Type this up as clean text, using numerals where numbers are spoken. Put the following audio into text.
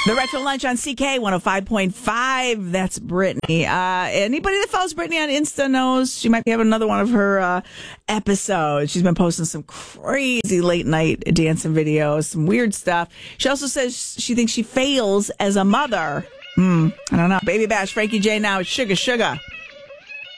The Retro Lunch on CK 105.5. That's Brittany. Anybody that follows Brittany on Insta knows she might be having another one of her episodes. She's been posting some crazy late night dancing videos, some weird stuff. She also says she thinks she fails as a mother. I don't know. Baby Bash, Frankie J now. Sugar.